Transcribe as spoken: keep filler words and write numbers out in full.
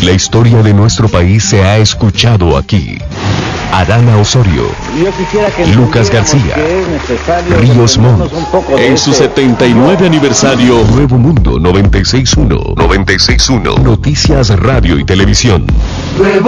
La historia de nuestro país se ha escuchado aquí. Adana Osorio, Lucas García, Ríos Montt, en su setenta y nueve aniversario. Nuevo Mundo noventa y seis punto uno, noventa y seis punto uno, Noticias Radio y Televisión.